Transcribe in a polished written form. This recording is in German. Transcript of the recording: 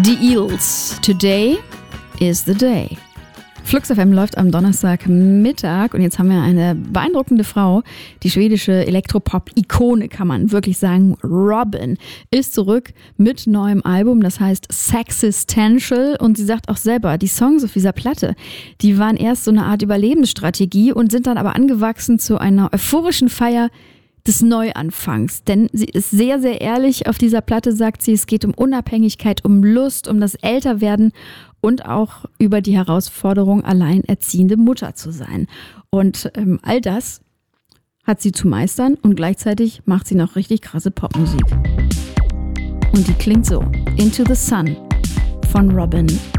Die Eels. Today is the day. Flux FM läuft am Donnerstagmittag und jetzt haben wir eine beeindruckende Frau. Die schwedische Elektropop-Ikone, kann man wirklich sagen. Robyn ist zurück mit neuem Album, das heißt Sexistential, und sie sagt auch selber, die Songs auf dieser Platte, die waren erst so eine Art Überlebensstrategie und sind dann aber angewachsen zu einer euphorischen Feier des Neuanfangs. Denn sie ist sehr, sehr ehrlich auf dieser Platte, sagt sie, es geht um Unabhängigkeit, um Lust, um das Älterwerden und auch über die Herausforderung, alleinerziehende Mutter zu sein. Und all das hat sie zu meistern und gleichzeitig macht sie noch richtig krasse Popmusik. Und die klingt so: Into the Sun von Robyn.